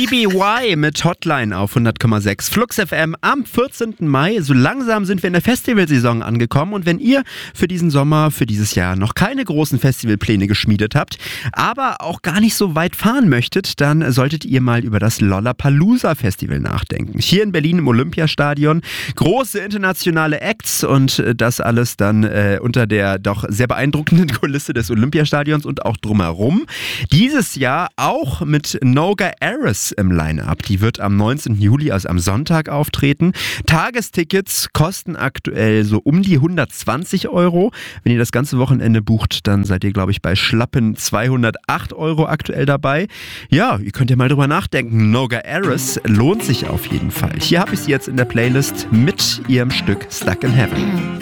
BBY mit Hotline auf 100,6 Flux FM am 14. Mai. So langsam sind wir in der Festivalsaison angekommen und wenn ihr für diesen Sommer, für dieses Jahr noch keine großen Festivalpläne geschmiedet habt, aber auch gar nicht so weit fahren möchtet, dann solltet ihr mal über das Lollapalooza Festival nachdenken. Hier in Berlin im Olympiastadion. Große internationale Acts und das alles dann unter der doch sehr beeindruckenden Kulisse des Olympiastadions und auch drumherum. Dieses Jahr auch mit Noga Aris im Line-Up. Die wird am 19. Juli, also am Sonntag, auftreten. Tagestickets kosten aktuell so um die 120 €. Wenn ihr das ganze Wochenende bucht, dann seid ihr, glaube ich, bei schlappen 208 € aktuell dabei. Ja, ihr könnt ja mal drüber nachdenken. Noga Aris lohnt sich auf jeden Fall. Hier habe ich sie jetzt in der Playlist mit ihrem Stück Stuck in Heaven.